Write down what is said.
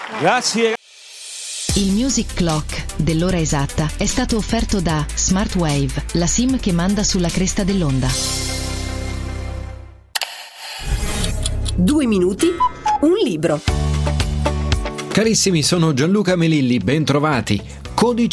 Grazie. Il Music Clock dell'ora esatta è stato offerto da Smartwave, la SIM che manda sulla cresta dell'onda. 2 minuti, un libro. Carissimi, sono Gianluca Melilli, ben trovati. Codice